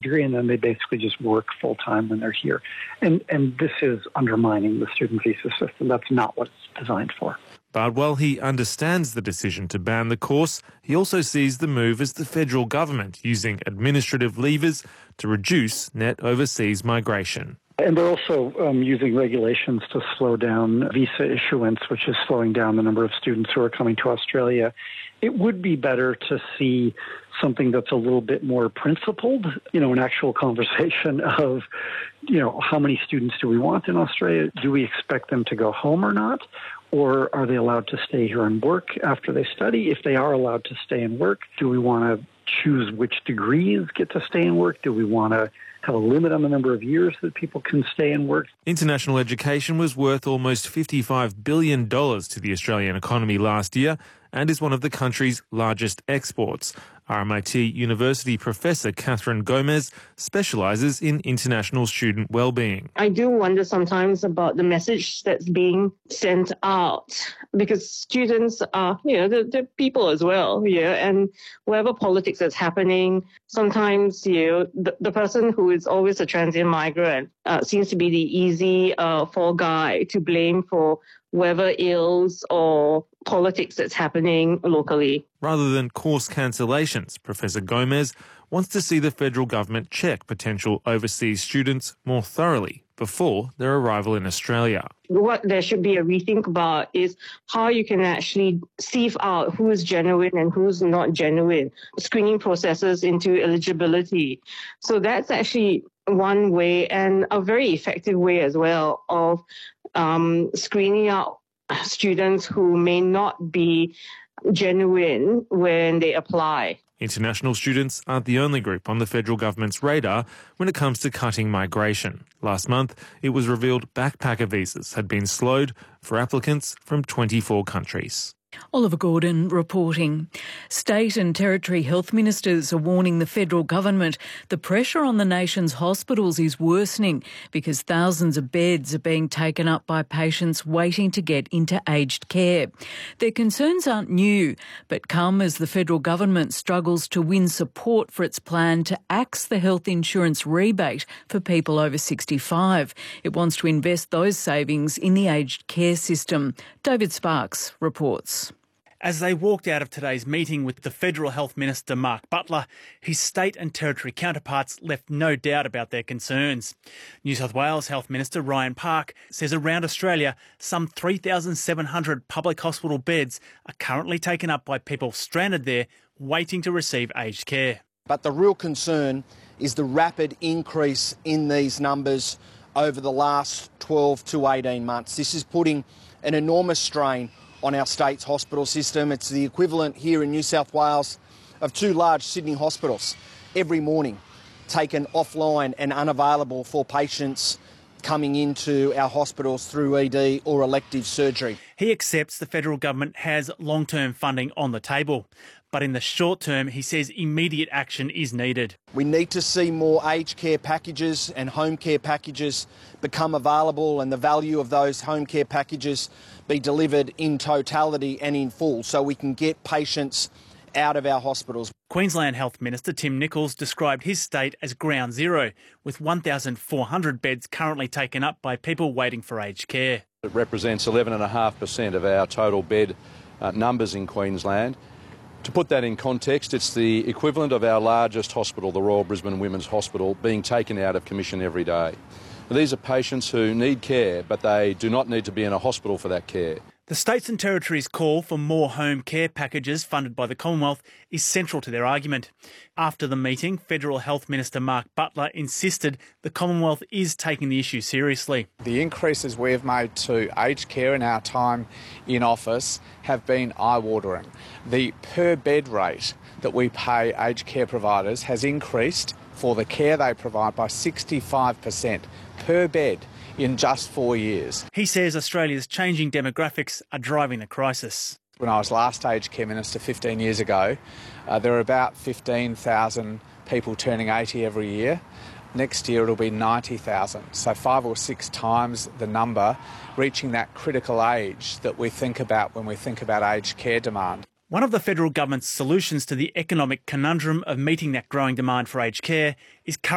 degree, and then they basically just work full-time when they're here. And this is undermining the student visa system. That's not what it's designed for. But while he understands the decision to ban the course, he also sees the move as the federal government using administrative levers to reduce net overseas migration. And they're also using regulations to slow down visa issuance, which is slowing down the number of students who are coming to Australia. It would be better to see something that's a little bit more principled, an actual conversation of, how many students do we want in Australia? Do we expect them to go home or not? Or are they allowed to stay here and work after they study? If they are allowed to stay and work, do we want to choose which degrees get to stay and work? Do we want to have a limit on the number of years that people can stay and work? International education was worth almost $55 billion to the Australian economy last year and is one of the country's largest exports. RMIT University professor Catherine Gomez specialises in international student wellbeing. I do wonder sometimes about the message that's being sent out, because students are, they're people as well, and whatever politics that's happening, sometimes, the person who is always a transient migrant seems to be the easy fall guy to blame for whatever ills or politics that's happening locally. Rather than course cancellations, Professor Gomez wants to see the federal government check potential overseas students more thoroughly before their arrival in Australia. What there should be a rethink about is how you can actually sieve out who is genuine and who's not genuine, screening processes into eligibility. So that's actually one way, and a very effective way as well, of screening out students who may not be genuine when they apply. International students aren't the only group on the federal government's radar when it comes to cutting migration. Last month, it was revealed backpacker visas had been slowed for applicants from 24 countries. Oliver Gordon reporting. State and Territory health ministers are warning the federal government the pressure on the nation's hospitals is worsening because thousands of beds are being taken up by patients waiting to get into aged care. Their concerns aren't new, but come as the federal government struggles to win support for its plan to axe the health insurance rebate for people over 65. It wants to invest those savings in the aged care system. David Sparks reports. As they walked out of today's meeting with the Federal Health Minister Mark Butler, his state and territory counterparts left no doubt about their concerns. New South Wales Health Minister Ryan Park says around Australia, some 3,700 public hospital beds are currently taken up by people stranded there waiting to receive aged care. But the real concern is the rapid increase in these numbers over the last 12 to 18 months. This is putting an enormous strain on our state's hospital system. It's the equivalent here in New South Wales of 2 large Sydney hospitals every morning taken offline and unavailable for patients coming into our hospitals through ED or elective surgery. He accepts the federal government has long-term funding on the table, but in the short term, he says immediate action is needed. We need to see more aged care packages and home care packages become available, and the value of those home care packages be delivered in totality and in full so we can get patients out of our hospitals. Queensland Health Minister Tim Nicholls described his state as ground zero, with 1,400 beds currently taken up by people waiting for aged care. It represents 11.5% of our total bed numbers in Queensland. To put that in context, it's the equivalent of our largest hospital, the Royal Brisbane Women's Hospital, being taken out of commission every day. These are patients who need care, but they do not need to be in a hospital for that care. The states and territories' call for more home care packages funded by the Commonwealth is central to their argument. After the meeting, Federal Health Minister Mark Butler insisted the Commonwealth is taking the issue seriously. The increases we have made to aged care in our time in office have been eye-watering. The per-bed rate that we pay aged care providers has increased for the care they provide by 65% per bed in just 4 years. He says Australia's changing demographics are driving the crisis. When I was last aged care minister 15 years ago, there were about 15,000 people turning 80 every year. Next year it'll be 90,000, so 5 or 6 times the number, reaching that critical age that we think about when we think about aged care demand. One of the federal government's solutions to the economic conundrum of meeting that growing demand for aged care is